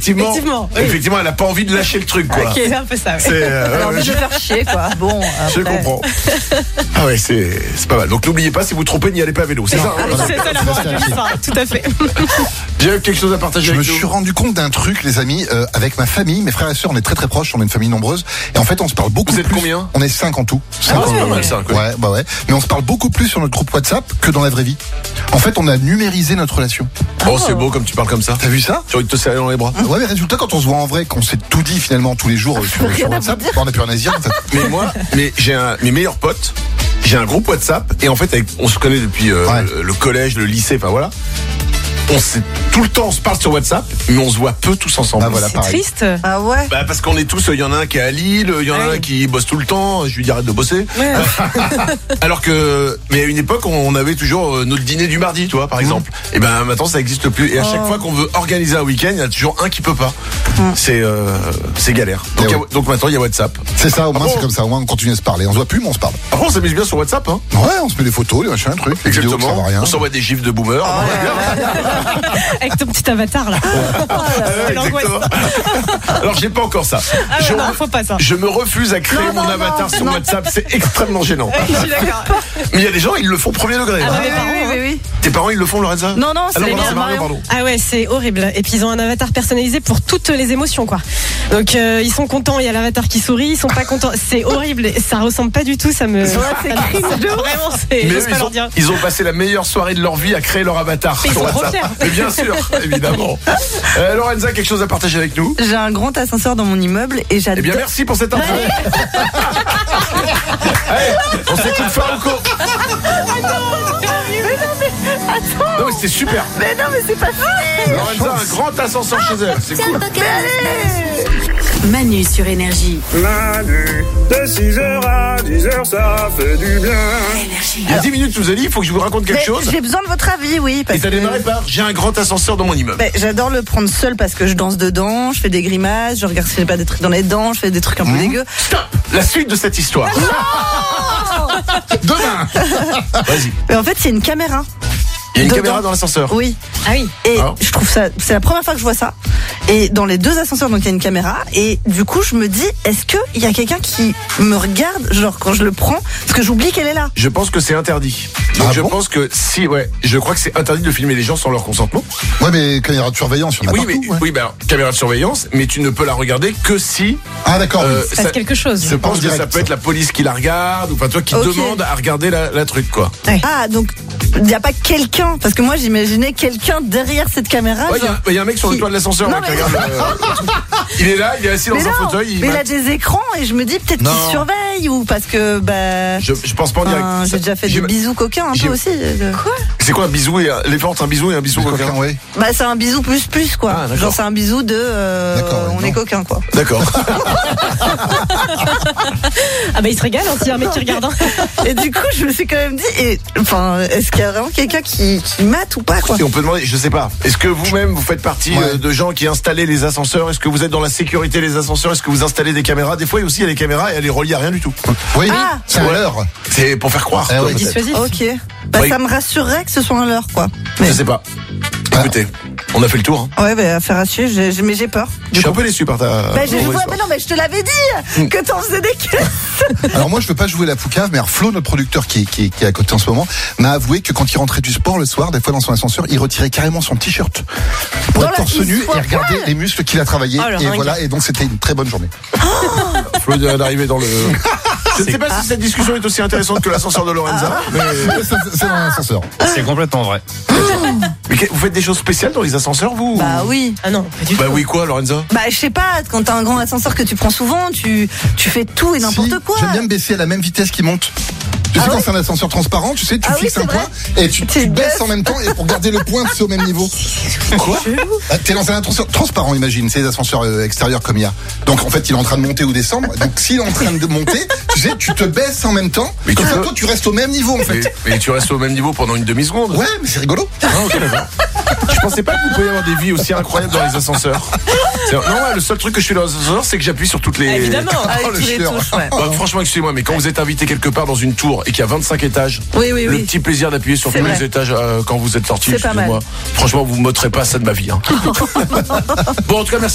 effectivement, oui. effectivement, elle a pas envie de lâcher le truc, quoi. Ok, c'est un peu ça. Ouais. Elle a envie de faire chier, quoi. Bon, Je après... comprends. Ah ouais, c'est pas mal. Donc n'oubliez pas, si vous trompez, n'y allez pas à vélo. C'est ça, hein, C'est ça la morale de l'histoire, tout à fait. J'ai quelque chose à partager Je avec me nous. suis rendu compte d'un truc, les amis, avec ma famille, mes frères et sœurs, on est très très proches, on est une famille nombreuse, et en fait on se parle beaucoup Vous êtes plus. combien ? On est 5 en tout. C'est pas mal ça. Quoi. Ouais, bah ouais. Mais on se parle beaucoup plus sur notre groupe WhatsApp que dans la vraie vie. En fait, on a numérisé notre relation. Oh, c'est beau comme tu parles comme ça. T'as vu ça? J'ai envie de te serrer dans les bras. Ouais, mais résultat, quand on se voit en vrai, qu'on s'est tout dit finalement tous les jours sur WhatsApp, on n'a plus rien à se dire. En fait. Mais j'ai mes meilleurs potes. J'ai un groupe WhatsApp et en fait, on se connaît depuis le collège, le lycée, enfin voilà. Tout le temps, on se parle sur WhatsApp, mais on se voit peu tous ensemble. Ah, voilà, C'est pareil. triste. Ah ouais. Bah parce qu'on est tous, il y en a un qui est à Lille, il y en a un qui bosse tout le temps, je lui dis arrête de bosser. Ouais. Alors que, mais à une époque, on avait toujours notre dîner du mardi, tu vois, par exemple. Et ben maintenant, ça n'existe plus. Et à chaque fois qu'on veut organiser un week-end, il y a toujours un qui peut pas. C'est galère. Donc, Et ouais. donc maintenant, il y a WhatsApp. C'est ça, au moins bon c'est comme ça, au moins on continue à se parler. On se voit plus, mais on se parle. Après, on s'amuse bien sur WhatsApp, hein. Ouais, on se met des photos, des machins, trucs, des vidéos, ça Exactement. va rien. On s'envoie des gifs de boomer. Avec ton petit avatar là. C'est l'angoisse. Exactement. Alors, j'ai pas encore ça. Ah ouais, non, faut pas ça. Je me refuse à créer mon avatar sur WhatsApp. C'est extrêmement gênant. Je suis d'accord. Mais il y a des gens, ils le font premier degré. Ah hein. ouais, Oui, oui, oui. Tes parents, ils le font, Lorenza? Non, non, c'est non, les pardon, miens, c'est Marion, Marion. pardon. Ah ouais, c'est horrible. Et puis ils ont un avatar personnalisé pour toutes les émotions, quoi. Donc ils sont contents, il y a l'avatar qui sourit, ils sont pas contents. C'est horrible. Et ça ressemble pas du tout. Ça me. C'est cringe de ouf. Vraiment, c'est. Mais j'ose eux, pas leur dire. ils ont passé la meilleure soirée de leur vie à créer leur avatar Ils sur sont trop WhatsApp. fiers. Mais bien sûr, évidemment. Lorenza, quelque chose à partager avec nous? J'ai un grand ascenseur dans mon immeuble et j'adore. Eh bien, merci pour cette info. Allez, on s'écoute Farouko. Non, mais c'était super. Mais non, mais c'est pas fini. Lorenza, un grand ascenseur chez elle. C'est cool. Manu sur Énergie. Manu, de 6h à 10h, ça fait du bien. Il y a 10 minutes, tu nous as dit, il faut que je vous raconte quelque Mais chose. j'ai besoin de votre avis, oui. Et Parce t'as que... démarré par j'ai un grand ascenseur dans mon immeuble. Ben, j'adore le prendre seul parce que je danse dedans, je fais des grimaces, je regarde si j'ai pas des trucs dans les dents, je fais des trucs un peu dégueux. Stop. La suite de cette histoire. Demain. Vas-y. Mais en fait, c'est une caméra. Il y a une Dedans. caméra dans l'ascenseur. Oui. Ah oui. Et Alors je trouve ça, c'est la première fois que je vois ça. Et dans les deux ascenseurs, donc il y a une caméra. Et du coup, je me dis, est-ce que il y a quelqu'un qui me regarde, genre quand je le prends, parce que j'oublie qu'elle est là. Je pense que c'est interdit. Donc je bon pense que si, ouais, je crois que c'est interdit de filmer les gens sans leur consentement. Ouais, mais caméra de surveillance, il y en a Oui, partout. mais ouais. oui, ben caméra de surveillance, mais tu ne peux la regarder que si. Ah, d'accord. oui. Il se passe quelque chose. Je pense que direct, ça peut être la police qui la regarde, ou enfin toi qui Ok. demande à regarder la truc quoi. Ah, donc il n'y a pas quelqu'un, parce que moi j'imaginais quelqu'un derrière cette caméra. Ouais, genre, il y a un mec sur le qui- toit de l'ascenseur Non, là, qui mais- regarde. Il est là, il est assis dans mais un non, fauteuil. mais il a mate. des écrans et je me dis peut-être Non. qu'il surveille ou parce que bah. Je pense pas en direct. J'ai déjà fait des J'im- bisous coquins un j'im- peu aussi. Quoi? C'est quoi un bisou et l'éléphant entre un bisou et un bisou Des coquin? coquins, ouais. Bah c'est un bisou plus quoi. Ah, d'accord. Genre c'est un bisou de D'accord, on non. est coquin quoi. D'accord. Ah bah il se régale hein, s'il y a un mec qui regarde. Hein. Et du coup je me suis quand même dit enfin est-ce qu'il y a vraiment quelqu'un qui mate ou pas quoi? Et on peut demander, je sais pas, est-ce que vous-même vous faites partie Ouais. de gens qui installent les ascenseurs? Est-ce que vous êtes dans la sécurité des ascenseurs? Est-ce que vous installez des caméras? Des fois aussi il y a des caméras et elle est reliée à rien du tout. Oui, Ah. c'est à l'heure. C'est pour faire croire. Ah quoi, oui. peut-être. Dissuasif. Ok. Bah Oui. ça me rassurerait que ce soit un leurre quoi. Je sais pas. Écoutez, on a fait le tour. Hein. Ouais bah affaire à suivre, mais j'ai peur. Je suis un peu déçu par ta. Bah, ton histoire. mais non mais je te l'avais dit que t'en faisais des caisses. Alors moi je veux pas jouer la poucave, mais alors Flo, notre producteur qui est à côté en ce moment, m'a avoué que quand il rentrait du sport le soir, des fois dans son ascenseur, il retirait carrément son t-shirt pour Dans être la- torse il nu se voit et regarder les muscles qu'il a travaillé. Oh, le Et ringue. voilà, et donc c'était une très bonne journée. Flo vient d'arriver dans le. Je ne sais pas si cette discussion est aussi intéressante que l'ascenseur de Lorenza. Mais... C'est dans l'ascenseur. C'est complètement vrai. mais vous faites des choses spéciales dans les ascenseurs, vous? Bah oui. Ah non, pas du tout. Bah oui, quoi, Lorenza? Bah je sais pas, quand t'as un grand ascenseur que tu prends souvent, tu fais tout et n'importe Si, quoi. J'aime bien me baisser à la même vitesse qu'il monte. Tu sais, Ah quand ouais c'est un ascenseur transparent, tu sais, tu Ah oui, fixes un c'est point vrai. et tu Tu baisses baisses. en même temps et pour garder le point, c'est au même niveau. Quoi? T'es dans un ascenseur transparent, imagine, c'est des ascenseurs extérieurs comme il y a. Donc en fait, il est en train de monter ou descendre. Donc s'il est en train de monter, tu sais, tu te baisses en même temps. Mais Comme tu ça, peux. toi, tu restes au même niveau en fait. Et tu restes au même niveau pendant une demi-seconde? Ouais, mais c'est rigolo. Ah, ok, d'accord. Je pensais pas que vous pouviez avoir des vies aussi incroyables dans les ascenseurs. Non, ouais, le seul truc que je fais dans les ascenseurs, c'est que j'appuie sur toutes les. Évidemment. Avec Oh, le tous les chieur. touches, ouais. Bah, franchement, excusez-moi, mais quand vous êtes invité quelque part dans une tour et qu'il y a 25 étages, Oui, oui, le oui. petit plaisir d'appuyer sur C'est tous vrai. les étages quand vous êtes sorti, C'est pas mal. excusez-moi. Franchement, vous m'ôterez pas ça de ma vie. Hein. Bon, en tout cas, merci.